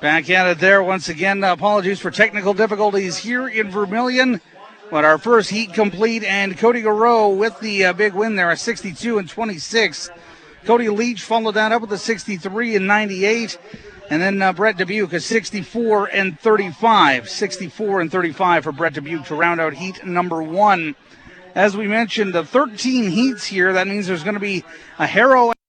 Back at it there once again. Apologies for technical difficulties here in Vermilion. But our first heat complete, and Cody Garreau with the big win there, a 62-26. Cody Leach followed that up with a 63-98. And then Brett Dubuque, a 64-35. 64-35 for Brett Dubuque to round out heat number one. As we mentioned, 13 heats here. That means there's going to be a Harrow